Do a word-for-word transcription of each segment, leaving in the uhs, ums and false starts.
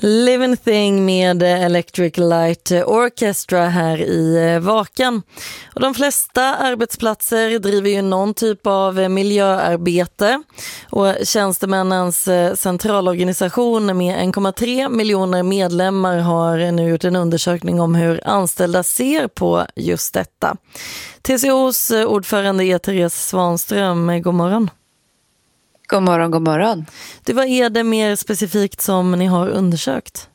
Living Thing med Electric Light Orchestra här i Vakan. Och de flesta arbetsplatser driver ju någon typ av miljöarbete. Och tjänstemännens centralorganisation med en komma tre miljoner medlemmar har nu gjort en undersökning om hur anställda ser på just detta. T C O:s ordförande är Therese Svanström. God morgon. God morgon, god morgon. Det, vad är det mer specifikt som ni har undersökt?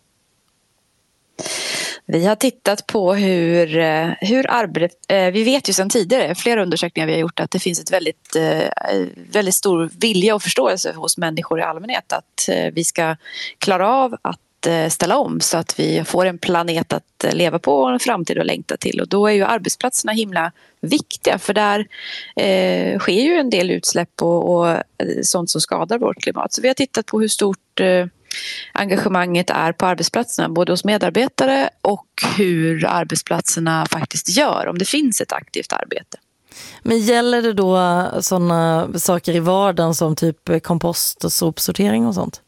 Vi har tittat på hur, hur arbete... Vi vet ju sedan tidigare, flera undersökningar vi har gjort, att det finns ett väldigt, väldigt stor vilja och förståelse hos människor i allmänhet att vi ska klara av att ställa om så att vi får en planet att leva på och en framtid att längta till. Och då är ju arbetsplatserna himla viktiga, för där eh, sker ju en del utsläpp och, och sånt som skadar vårt klimat. Så vi har tittat på hur stort eh, engagemanget är på arbetsplatserna, både hos medarbetare och hur arbetsplatserna faktiskt gör, om det finns ett aktivt arbete. Men gäller det då sådana saker i vardagen som typ kompost och sopsortering och sånt?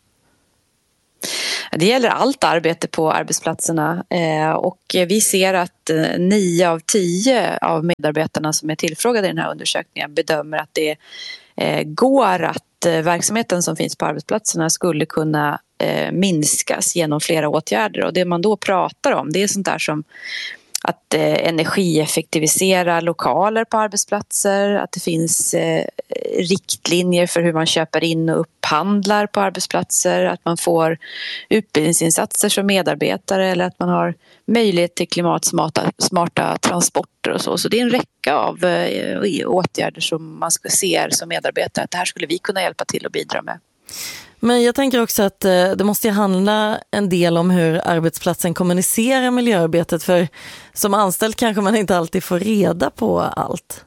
Det gäller allt arbete på arbetsplatserna och vi ser att nio av tio av medarbetarna som är tillfrågade i den här undersökningen bedömer att det går att verksamheten som finns på arbetsplatserna skulle kunna minskas genom flera åtgärder. Och det man då pratar om, det är sånt där som att eh, energieffektivisera lokaler på arbetsplatser, att det finns eh, riktlinjer för hur man köper in och upphandlar på arbetsplatser, att man får utbildningsinsatser som medarbetare eller att man har möjlighet till klimatsmarta smarta transporter och så. Så det är en räcka av eh, åtgärder som man ska se som medarbetare att det här skulle vi kunna hjälpa till och bidra med. Men jag tänker också att det måste ju handla en del om hur arbetsplatsen kommunicerar miljöarbetet, för som anställd kanske man inte alltid får reda på allt.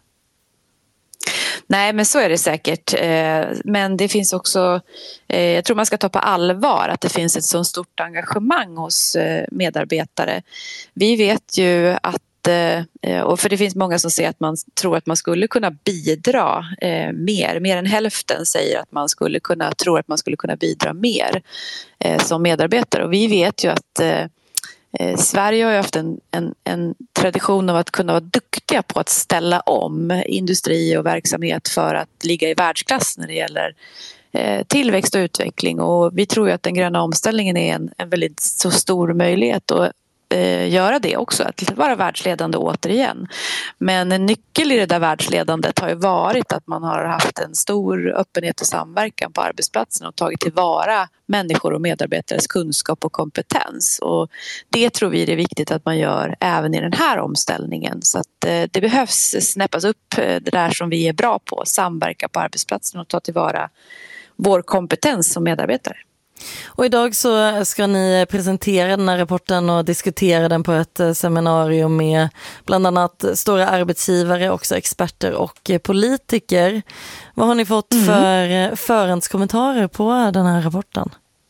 Nej, men så är det säkert. Men det finns också, jag tror man ska ta på allvar att det finns ett så stort engagemang hos medarbetare. Vi vet ju att och för det finns många som säger att man tror att man skulle kunna bidra eh, mer. Mer än hälften säger att man skulle kunna, tror att man skulle kunna bidra mer eh, som medarbetare. Och vi vet ju att eh, Sverige har ju haft en, en, en tradition av att kunna vara duktiga på att ställa om industri och verksamhet för att ligga i världsklass när det gäller eh, tillväxt och utveckling. Och vi tror ju att den gröna omställningen är en, en väldigt så stor möjlighet och göra det också, att vara världsledande återigen. Men en nyckel i det där världsledandet har ju varit att man har haft en stor öppenhet och samverkan på arbetsplatsen och tagit tillvara människor och medarbetares kunskap och kompetens. Och det tror vi är viktigt att man gör även i den här omställningen. Så att det behövs snäppas upp det där som vi är bra på, samverka på arbetsplatsen och ta tillvara vår kompetens som medarbetare. Och idag så ska ni presentera den här rapporten och diskutera den på ett seminarium med bland annat stora arbetsgivare, också experter och politiker. Vad har ni fått mm. för förhandskommentarer på den här rapporten?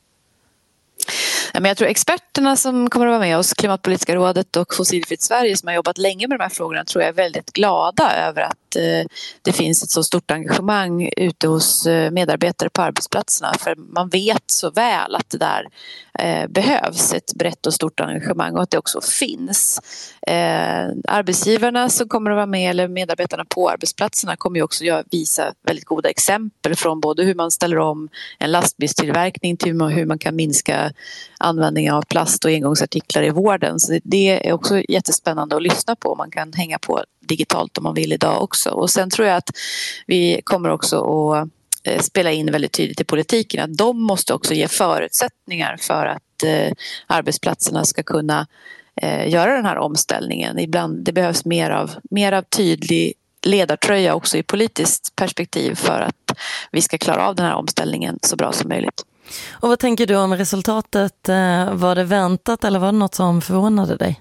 Men jag tror experterna som kommer att vara med oss, Klimatpolitiska rådet och Fossilfritt Sverige som har jobbat länge med de här frågorna, tror jag är väldigt glada över att eh, det finns ett så stort engagemang ute hos eh, medarbetare på arbetsplatserna. För man vet så väl att det där eh, behövs ett brett och stort engagemang och att det också finns. Eh, arbetsgivarna som kommer att vara med eller medarbetarna på arbetsplatserna kommer ju också att visa väldigt goda exempel från både hur man ställer om en lastbilstillverkning till hur man kan minska användningen av plast och engångsartiklar i vården. Så det är också jättespännande att lyssna på. Man kan hänga på digitalt om man vill idag också. Och sen tror jag att vi kommer också att spela in väldigt tydligt i politiken att de måste också ge förutsättningar för att eh, arbetsplatserna ska kunna eh, göra den här omställningen. Ibland det behövs mer av, mer av tydlig ledartröja också i politiskt perspektiv för att vi ska klara av den här omställningen så bra som möjligt. Och vad tänker du om resultatet? Var det väntat eller var det något som förvånade dig?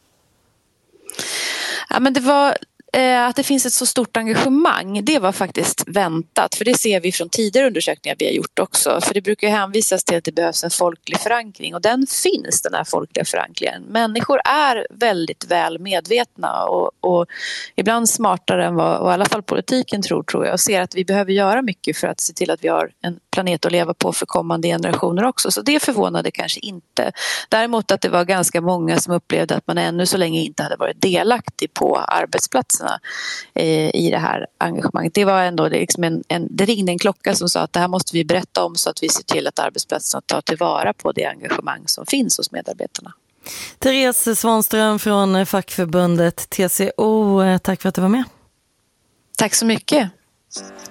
Ja, men det var eh, att det finns ett så stort engagemang. Det var faktiskt väntat. För det ser vi från tidigare undersökningar vi har gjort också. För det brukar hänvisas till att det behövs en folklig förankring. Och den finns, den här folkliga förankringen. Människor är väldigt väl medvetna och, och ibland smartare än vad och i alla fall politiken tror, tror jag. Och ser att vi behöver göra mycket för att se till att vi har en planet att leva på för kommande generationer också. Så det förvånade kanske inte. Däremot att det var ganska många som upplevde att man ännu så länge inte hade varit delaktig på arbetsplatserna eh, i det här engagemanget. Det var ändå liksom en, en, det ringde en klocka som sa att det här måste vi berätta om så att vi ser till att arbetsplatserna tar tillvara på det engagemang som finns hos medarbetarna. Therese Svanström från fackförbundet T C O, tack för att du var med. Tack så mycket.